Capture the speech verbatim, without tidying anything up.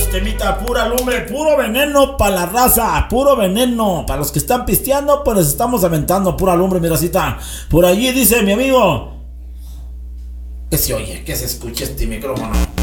Vientos, temita, pura lumbre, puro veneno para la raza, puro veneno. Para los que están pisteando, pues les estamos aventando pura lumbre, mi racita. Por allí dice mi amigo. Que se oye, que se escuche este micrófono.